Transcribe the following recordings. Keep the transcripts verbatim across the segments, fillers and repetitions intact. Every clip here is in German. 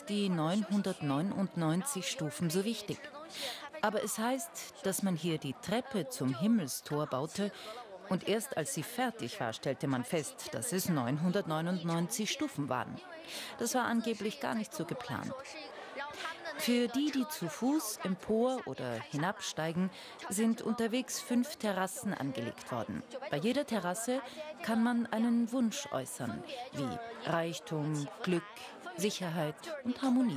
die neunhundertneunundneunzig Stufen so wichtig. Aber es heißt, dass man hier die Treppe zum Himmelstor baute und erst als sie fertig war, stellte man fest, dass es neunhundertneunundneunzig Stufen waren. Das war angeblich gar nicht so geplant. Für die, die zu Fuß empor- oder hinabsteigen, sind unterwegs fünf Terrassen angelegt worden. Bei jeder Terrasse kann man einen Wunsch äußern, wie Reichtum, Glück, Sicherheit und Harmonie.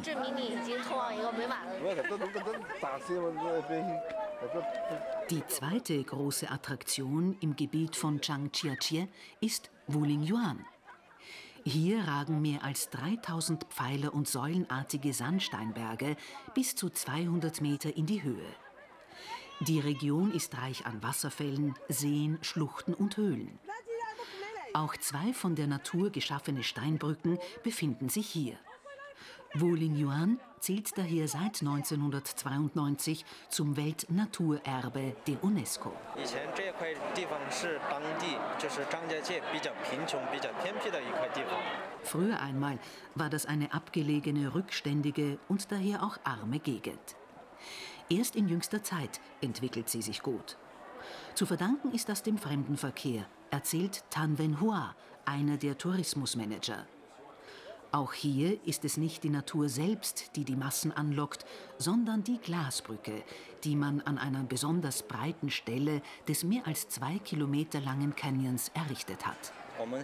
Die zweite große Attraktion im Gebiet von Zhangjiajie ist Wulingyuan. Hier ragen mehr als dreitausend Pfeiler und säulenartige Sandsteinberge bis zu zweihundert Meter in die Höhe. Die Region ist reich an Wasserfällen, Seen, Schluchten und Höhlen. Auch zwei von der Natur geschaffene Steinbrücken befinden sich hier. Wulingyuan zählt daher seit neunzehnhundertzweiundneunzig zum Weltnaturerbe der UNESCO. Früher einmal war das eine abgelegene, rückständige und daher auch arme Gegend. Erst in jüngster Zeit entwickelt sie sich gut. Zu verdanken ist das dem Fremdenverkehr, erzählt Tan Wen-hua, einer der Tourismusmanager. Auch hier ist es nicht die Natur selbst, die die Massen anlockt, sondern die Glasbrücke, die man an einer besonders breiten Stelle des mehr als zwei Kilometer langen Canyons errichtet hat.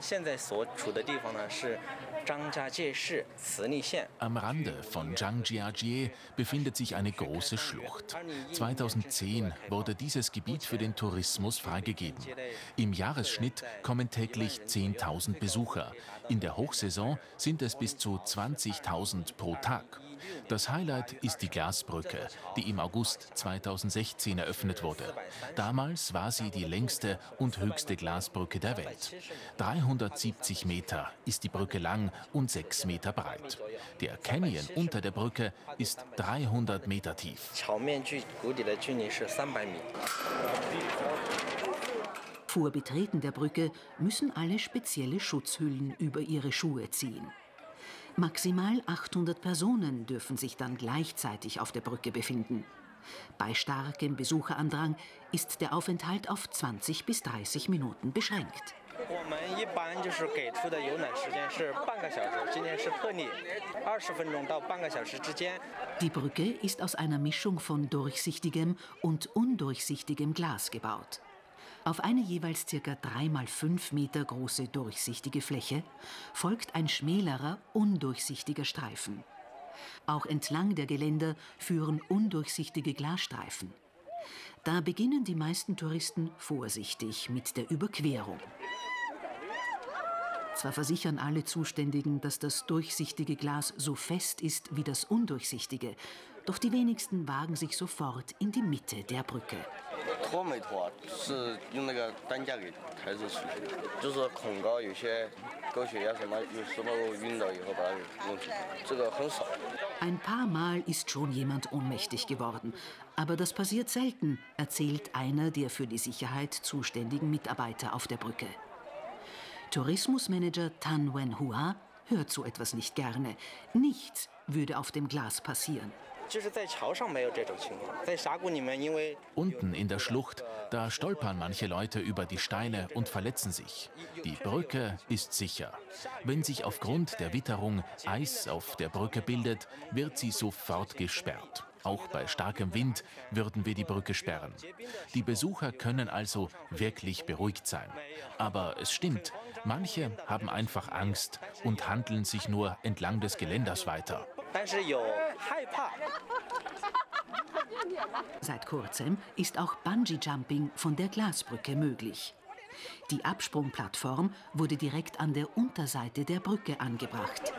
Am Rande von Zhangjiajie befindet sich eine große Schlucht. zweitausendzehn wurde dieses Gebiet für den Tourismus freigegeben. Im Jahresschnitt kommen täglich zehntausend Besucher. In der Hochsaison sind es bis zu zwanzigtausend pro Tag. Das Highlight ist die Glasbrücke, die im August zweitausendsechzehn eröffnet wurde. Damals war sie die längste und höchste Glasbrücke der Welt. dreihundertsiebzig Meter ist die Brücke lang und sechs Meter breit. Der Canyon unter der Brücke ist dreihundert Meter tief. Vor Betreten der Brücke müssen alle spezielle Schutzhüllen über ihre Schuhe ziehen. Maximal achthundert Personen dürfen sich dann gleichzeitig auf der Brücke befinden. Bei starkem Besucherandrang ist der Aufenthalt auf zwanzig bis dreißig Minuten beschränkt. Die Brücke ist aus einer Mischung von durchsichtigem und undurchsichtigem Glas gebaut. Auf eine jeweils ca. drei mal fünf Meter große durchsichtige Fläche folgt ein schmälerer, undurchsichtiger Streifen. Auch entlang der Geländer führen undurchsichtige Glasstreifen. Da beginnen die meisten Touristen vorsichtig mit der Überquerung. Zwar versichern alle Zuständigen, dass das durchsichtige Glas so fest ist wie das undurchsichtige, doch die wenigsten wagen sich sofort in die Mitte der Brücke. Ein paar Mal ist schon jemand ohnmächtig geworden, aber das passiert selten, erzählt einer der für die Sicherheit zuständigen Mitarbeiter auf der Brücke. Tourismusmanager Tan Wen-hua hört so etwas nicht gerne. Nichts würde auf dem Glas passieren. Unten in der Schlucht, da stolpern manche Leute über die Steine und verletzen sich. Die Brücke ist sicher. Wenn sich aufgrund der Witterung Eis auf der Brücke bildet, wird sie sofort gesperrt. Auch bei starkem Wind würden wir die Brücke sperren. Die Besucher können also wirklich beruhigt sein. Aber es stimmt, manche haben einfach Angst und handeln sich nur entlang des Geländers weiter. Seit kurzem ist auch Bungee-Jumping von der Glasbrücke möglich. Die Absprungplattform wurde direkt an der Unterseite der Brücke angebracht.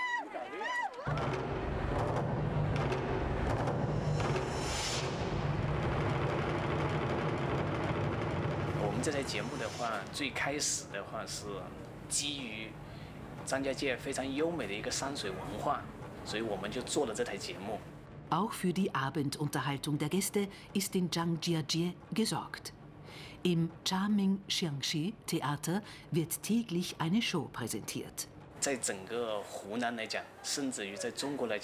Auch für die Abendunterhaltung der Gäste ist in Zhangjiajie gesorgt. Im Charming Xiangxi Theater wird täglich eine Show präsentiert.